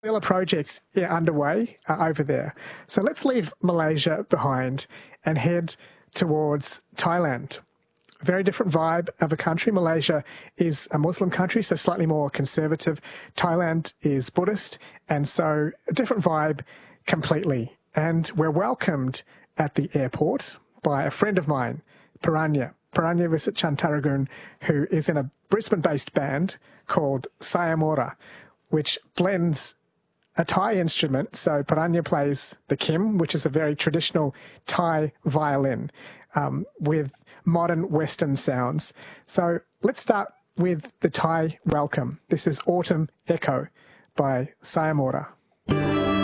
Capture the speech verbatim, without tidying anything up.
There are projects yeah, underway uh, over there. So let's leave Malaysia behind and head towards Thailand. Very different vibe of a country. Malaysia is a Muslim country, so slightly more conservative. Thailand is Buddhist, and so a different vibe completely. And we're welcomed at the airport by a friend of mine, Piranha. Piranha Visitchantaragun, who is in a Brisbane-based band called Sayamora, which blends a Thai instrument. So Piranha plays the kim, which is a very traditional Thai violin, um, with modern Western sounds. So let's start with the Thai welcome. This is Autumn Echo by Sayamora.